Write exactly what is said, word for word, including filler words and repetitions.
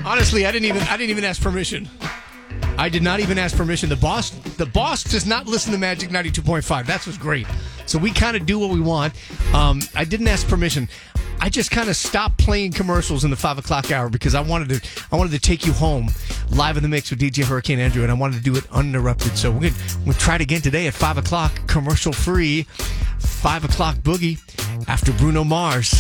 Honestly, I didn't even I didn't even ask permission. I did not even ask permission. The boss the boss does not listen to Magic ninety-two point five. That's what's great. So we kind of do what we want. Um, I didn't ask permission. I just kind of stopped playing commercials in the five o'clock hour because I wanted to I wanted to take you home live in the mix with D J Hurricane Andrew, and I wanted to do it uninterrupted. So we're gonna we'll try it again today at five o'clock, commercial free, five o'clock boogie after Bruno Mars.